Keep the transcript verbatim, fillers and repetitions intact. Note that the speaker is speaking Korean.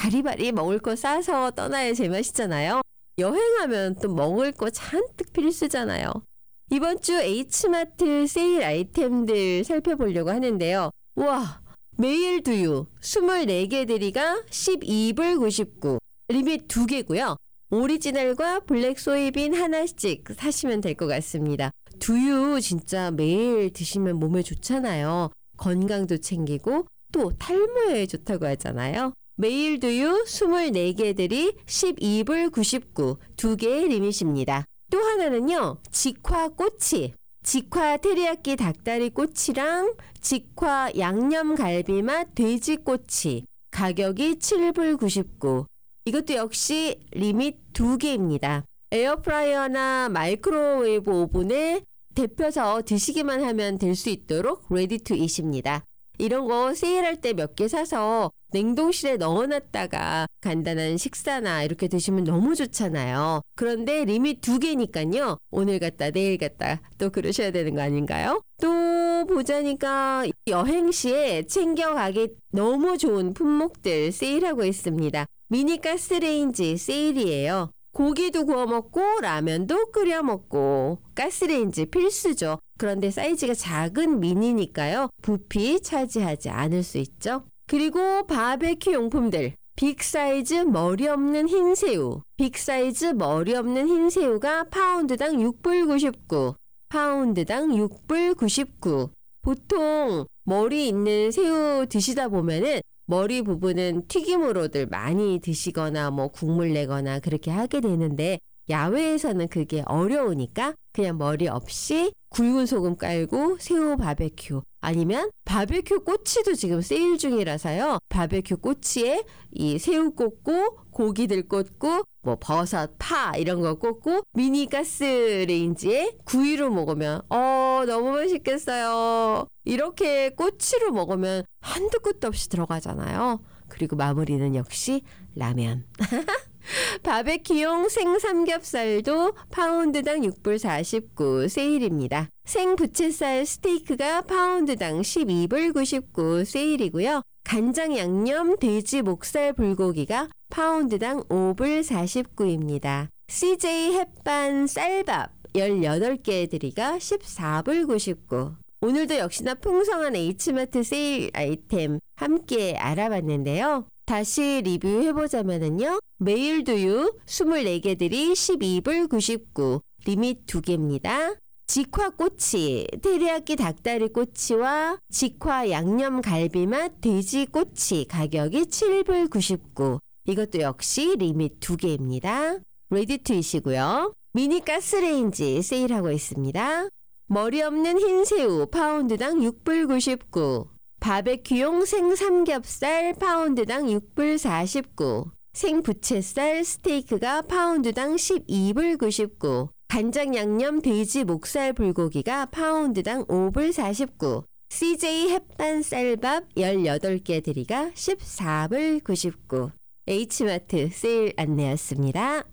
바리바리 먹을 거 싸서 떠나야 제맛이잖아요. 여행하면 또 먹을 거 잔뜩 필수잖아요. 이번 주 H마트 세일 아이템들 살펴보려고 하는데요. 와, 메일 두유 이십사 개들이가 십이 불 구십구, 리밋 두 개고요. 오리지널과 블랙 소이빈 하나씩 사시면 될 것 같습니다. 두유 진짜 매일 드시면 몸에 좋잖아요. 건강도 챙기고 또 탈모에 좋다고 하잖아요. 메일 두유 이십사 개들이 십이 불 구십구, 두 개의 리밋입니다. 또 하나는요, 직화 꼬치. 직화 테리야끼 닭다리 꼬치랑 직화 양념 갈비맛 돼지 꼬치. 가격이 칠 불 구십구. 이것도 역시 리밋 두 개입니다. 에어프라이어나 마이크로웨이브 오븐에 데펴서 드시기만 하면 될 수 있도록 레디 투 잇입니다. 이런 거 세일할 때 몇 개 사서 냉동실에 넣어놨다가 간단한 식사나 이렇게 드시면 너무 좋잖아요. 그런데 리밋 두 개니까요. 오늘 갔다 내일 갔다 또 그러셔야 되는 거 아닌가요? 또 보자니까 여행 시에 챙겨가기 너무 좋은 품목들 세일하고 있습니다. 미니 가스레인지 세일이에요. 고기도 구워 먹고 라면도 끓여 먹고 가스레인지 필수죠. 그런데 사이즈가 작은 미니니까요. 부피 차지하지 않을 수 있죠. 그리고 바베큐 용품들. 빅사이즈 머리 없는 흰새우. 빅사이즈 머리 없는 흰새우가 파운드당 육 불 구십구. 파운드당 육 불 구십구. 보통 머리 있는 새우 드시다 보면은 머리 부분은 튀김으로들 많이 드시거나 뭐 국물 내거나 그렇게 하게 되는데 야외에서는 그게 어려우니까 그냥 머리 없이 굵은 소금 깔고 새우 바베큐 아니면 바베큐 꼬치도 지금 세일 중이라서요. 바베큐 꼬치에 이 새우 꽂고 고기들 꽂고 뭐 버섯, 파 이런 거 꽂고 미니 가스레인지에 구이로 먹으면 어 너무 맛있겠어요. 이렇게 꼬치로 먹으면 한두 끝도 없이 들어가잖아요. 그리고 마무리는 역시 라면. 바베큐용 생삼겹살도 파운드당 육 불 사십구 세일입니다. 생부채살 스테이크가 파운드당 십이 불 구십구 세일이고요. 간장 양념 돼지 목살 불고기가 파운드당 오 불 사십구입니다. 씨제이 햇반 쌀밥 열여덟 개들이가 십사 불 구십구. 오늘도 역시나 풍성한 H마트 세일 아이템 함께 알아봤는데요. 다시 리뷰해보자면요. 메일 두유 이십사 개들이 십이 불 구십구, 리밋 두 개입니다. 직화 꼬치, 테리야끼 닭다리 꼬치와 직화 양념 갈비맛 돼지 꼬치 가격이 칠 불 구십구. 이것도 역시 리밋 두 개입니다. 레디 투 잇이고요. 미니 가스레인지 세일하고 있습니다. 머리 없는 흰새우 파운드당 육 불 구십구. 바베큐용 생삼겹살 파운드당 육 불 사십구. 생부채살 스테이크가 파운드당 십이 불 구십구. 간장 양념 돼지 목살 불고기가 파운드당 오 불 사십구. 씨제이 햇반 쌀밥 열여덟 개들이가 십사 불 구십구. H마트 세일 안내였습니다.